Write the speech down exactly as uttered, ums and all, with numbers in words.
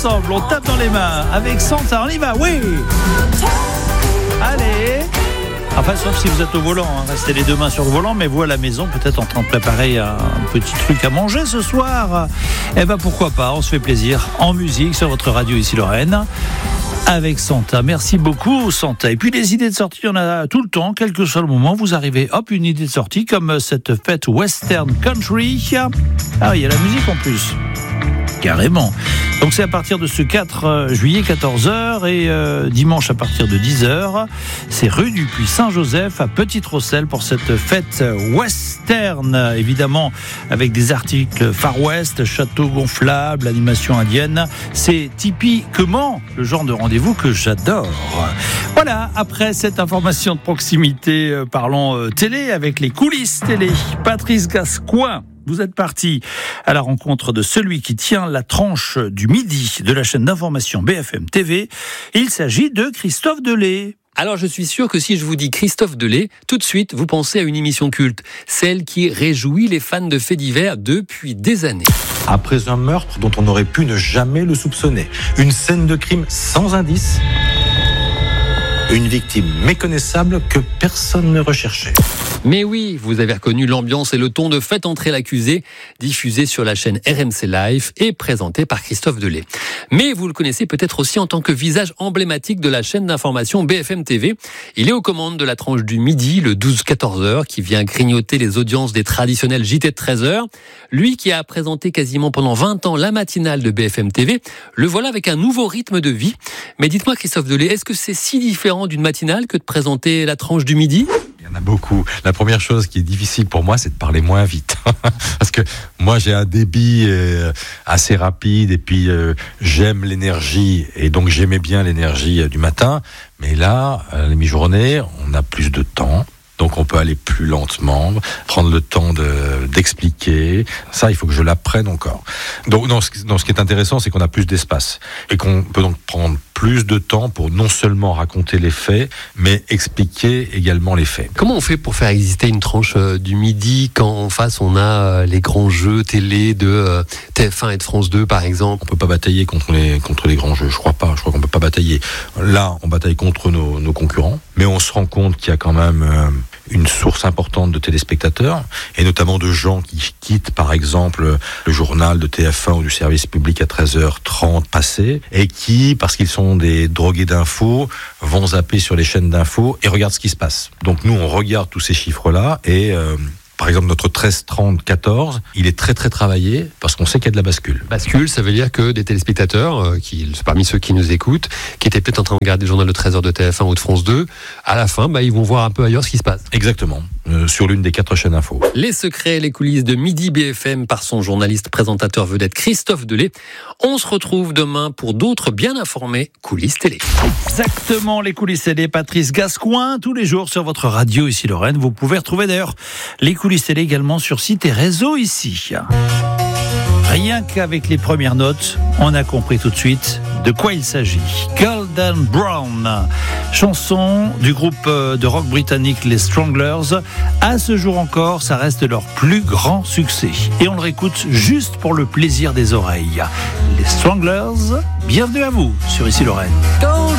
ensemble, on tape dans les mains avec Santa, on y va, oui. Allez. Enfin, sauf si vous êtes au volant, hein. Restez les deux mains sur le volant, mais vous à la maison, peut-être en train de préparer un petit truc à manger ce soir. Eh ben pourquoi pas, on se fait plaisir en musique sur votre radio ici Lorraine. Avec Santa, merci beaucoup Santa. Et puis les idées de sortie, il y en a tout le temps, quel que soit le moment, vous arrivez, hop, une idée de sortie comme cette fête Western Country. Ah, il y a la musique en plus. Carrément. Donc c'est à partir de ce quatre juillet, quatorze heures, et euh, dimanche à partir de dix heures. C'est rue du Puy Saint-Joseph à Petite-Rosselle pour cette fête western, évidemment avec des articles Far West, château gonflable, animation indienne. C'est typiquement le genre de rendez-vous que j'adore. Voilà, après cette information de proximité, euh, parlons euh, télé avec les coulisses télé. Patrice Gascoin. Vous êtes parti à la rencontre de celui qui tient la tranche du midi de la chaîne d'information B F M T V. Il s'agit de Christophe Delay. Alors je suis sûr que si je vous dis Christophe Delay, tout de suite vous pensez à une émission culte, celle qui réjouit les fans de faits divers depuis des années. Après un meurtre dont on aurait pu ne jamais le soupçonner, une scène de crime sans indice, une victime méconnaissable que personne ne recherchait. Mais oui, vous avez reconnu l'ambiance et le ton de Faites entrer l'accusé, diffusé sur la chaîne R M C Live et présenté par Christophe Delay. Mais vous le connaissez peut-être aussi en tant que visage emblématique de la chaîne d'information B F M T V. Il est aux commandes de la tranche du midi, le douze quatorze heures, qui vient grignoter les audiences des traditionnels J T de treize heures. Lui qui a présenté quasiment pendant vingt ans la matinale de B F M T V, le voilà avec un nouveau rythme de vie. Mais dites-moi Christophe Delay, est-ce que c'est si différent d'une matinale que de présenter la tranche du midi ? Il y en a beaucoup. La première chose qui est difficile pour moi, c'est de parler moins vite. Parce que moi, j'ai un débit euh, assez rapide et puis euh, j'aime l'énergie. Et donc, j'aimais bien l'énergie euh, du matin. Mais là, à la mi-journée, on a plus de temps. Donc, on peut aller plus lentement, prendre le temps de, d'expliquer. Ça, il faut que je l'apprenne encore. Donc, non, ce, non, ce qui est intéressant, c'est qu'on a plus d'espace. Et qu'on peut donc prendre plus de temps pour non seulement raconter les faits, mais expliquer également les faits. Comment on fait pour faire exister une tranche euh, du midi quand en face on a euh, les grands jeux télé de euh, T F un et de France deux par exemple ? On peut pas batailler contre les, contre les grands jeux, je crois pas, je crois qu'on peut pas batailler. Là, on bataille contre nos, nos concurrents, mais on se rend compte qu'il y a quand même euh, une source importante de téléspectateurs, et notamment de gens qui quittent par exemple le journal de T F un ou du service public à treize heures trente passé, et qui, parce qu'ils sont des drogués d'infos, vont zapper sur les chaînes d'infos et regardent ce qui se passe. Donc nous, on regarde tous ces chiffres-là et... Euh, Par exemple, notre treize trente quatorze, il est très très travaillé parce qu'on sait qu'il y a de la bascule. Bascule, ça veut dire que des téléspectateurs, euh, qui, parmi ceux qui nous écoutent, qui étaient peut-être en train de regarder le journal de treize heures de T F un ou de France deux, à la fin, bah, ils vont voir un peu ailleurs ce qui se passe. Exactement, euh, sur l'une des quatre chaînes info. Les secrets, les coulisses de Midi B F M par son journaliste présentateur vedette Christophe Delay. On se retrouve demain pour d'autres bien informés coulisses télé. Exactement, les coulisses télé, Patrice Gascoin, tous les jours sur votre radio ici Lorraine. Vous pouvez retrouver d'ailleurs les coulisses télé également sur site et réseau ici. Rien qu'avec les premières notes, on a compris tout de suite de quoi il s'agit. Golden Brown, chanson du groupe de rock britannique les Stranglers. À ce jour encore, ça reste leur plus grand succès. Et on le réécoute juste pour le plaisir des oreilles. Les Stranglers, bienvenue à vous sur Ici Lorraine.